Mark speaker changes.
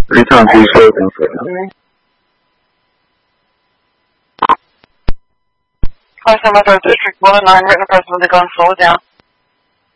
Speaker 1: Return to closing for them.
Speaker 2: Customer District 109, written person with a gun, slow it down.